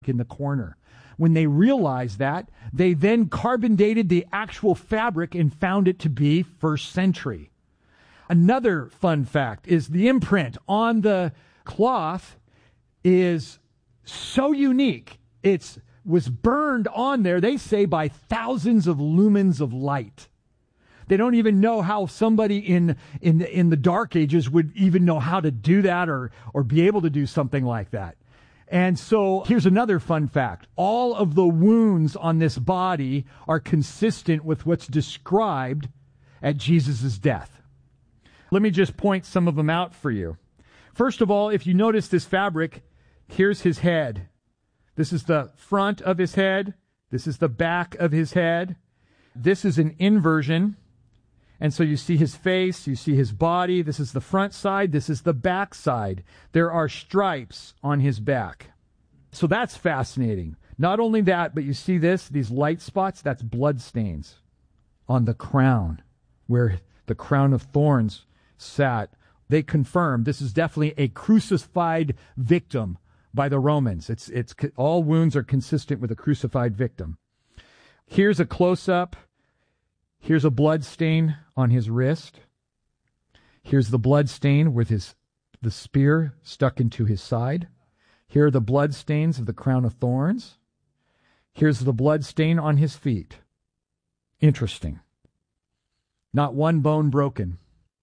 in the corner. When they realized that, they then carbon dated the actual fabric and found it to be 1st century. Another fun fact is the imprint on the cloth is so unique. It was burned on there, they say, by thousands of lumens of light. They don't even know how somebody in the Dark Ages would even know how to do that or be able to do something like that. And so here's another fun fact. All of the wounds on this body are consistent with what's described at Jesus' death. Let me just point some of them out for you. First of all, if you notice this fabric, here's his head. This is the front of his head. This is the back of his head. This is an inversion. And so you see his face, you see his body. This is the front side. This is the back side. There are stripes on his back. So that's fascinating. Not only that, but you see these light spots, that's blood stains on the crown, where the crown of thorns sat. They confirm this is definitely a crucified victim by the Romans. It's all wounds are consistent with a crucified victim. Here's a close-up. Here's a blood stain on his wrist. Here's the blood stain with the spear stuck into his side. Here are the blood stains of the crown of thorns. Here's the blood stain on his feet. Interesting. Not one bone broken.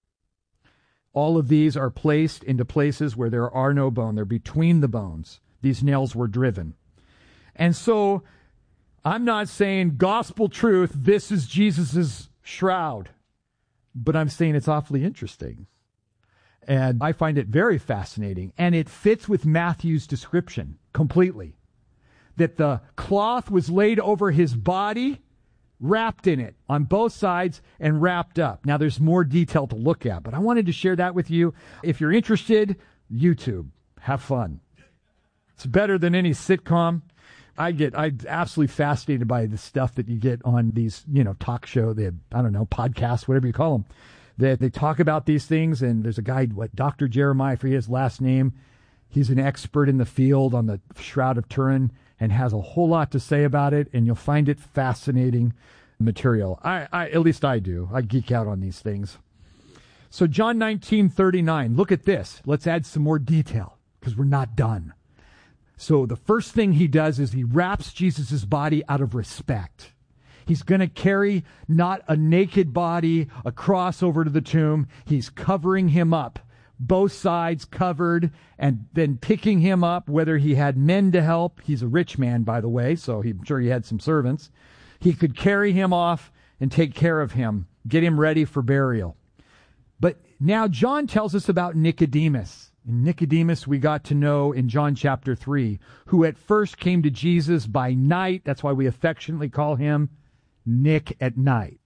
All of these are placed into places where there are no bone. They're between the bones. These nails were driven. And so I'm not saying gospel truth, this is Jesus' shroud, but I'm saying it's awfully interesting. And I find it very fascinating. And it fits with Matthew's description completely. That the cloth was laid over his body, wrapped in it on both sides and wrapped up. Now there's more detail to look at, but I wanted to share that with you. If you're interested, YouTube, have fun. It's better than any sitcom. I'm absolutely fascinated by the stuff that you get on these, talk show, podcasts, whatever you call them. They talk about these things, and there's a guy, Dr. Jeremiah, I forget his last name. He's an expert in the field on the Shroud of Turin and has a whole lot to say about it, and you'll find it fascinating material. At least I do. I geek out on these things. So John 19:39, look at this. Let's add some more detail because we're not done. So the first thing he does is he wraps Jesus' body out of respect. He's going to carry not a naked body across over to the tomb. He's covering him up, both sides covered, and then picking him up, whether he had men to help. He's a rich man, by the way, so I'm sure he had some servants. He could carry him off and take care of him, get him ready for burial. But now John tells us about Nicodemus. And Nicodemus we got to know in John chapter 3, who at first came to Jesus by night. That's why we affectionately call him Nick at night.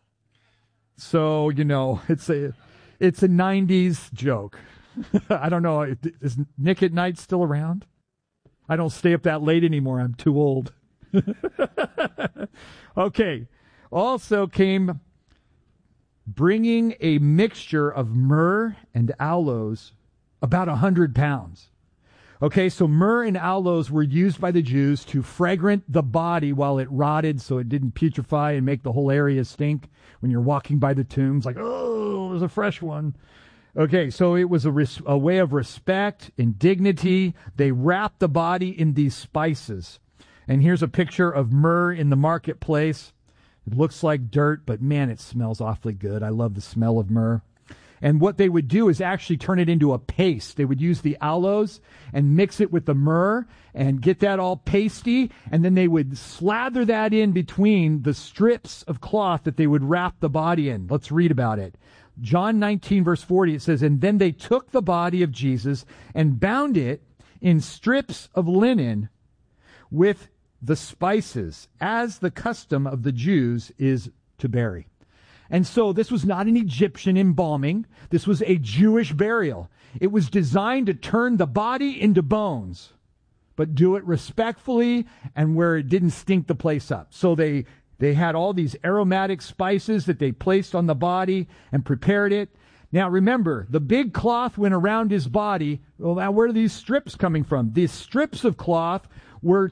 So, it's a 90s joke. I don't know. Is Nick at night still around? I don't stay up that late anymore. I'm too old. Okay. Also came bringing a mixture of myrrh and aloes, about 100 pounds. Okay, so myrrh and aloes were used by the Jews to fragrant the body while it rotted so it didn't putrefy and make the whole area stink when you're walking by the tombs, like, oh, there's a fresh one. Okay, so it was a way of respect and dignity. They wrapped the body in these spices. And here's a picture of myrrh in the marketplace. It looks like dirt, but man, it smells awfully good. I love the smell of myrrh. And what they would do is actually turn it into a paste. They would use the aloes and mix it with the myrrh and get that all pasty. And then they would slather that in between the strips of cloth that they would wrap the body in. Let's read about it. John 19, verse 40, it says, "And then they took the body of Jesus and bound it in strips of linen with the spices, as the custom of the Jews is to bury." And so this was not an Egyptian embalming. This was a Jewish burial. It was designed to turn the body into bones, but do it respectfully and where it didn't stink the place up. So they had all these aromatic spices that they placed on the body and prepared it. Now remember, the big cloth went around his body. Well, now where are these strips coming from? These strips of cloth were